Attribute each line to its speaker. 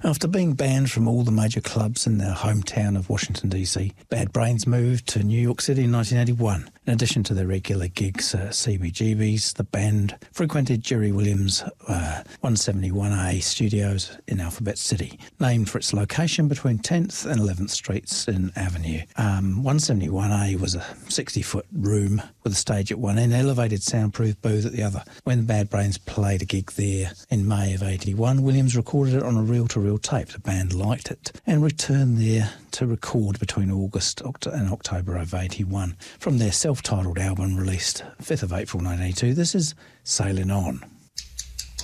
Speaker 1: After being banned from all the major clubs in their hometown of Washington DC, Bad Brains moved to New York City in 1981. In addition to their regular gigs at CBGB's, the band frequented Jerry Williams' 171A studios in Alphabet City, named for its location between 10th and 11th Streets in Avenue. 171A was a 60-foot room with a stage at one end, elevated soundproof booth at the other. When Bad Brains played a gig there in May of 81, Williams recorded it on a reel-to-reel tape. The band liked it and returned there to record between August and October of 81. From their self-titled album released 5th of April 1982, this is Sailing On.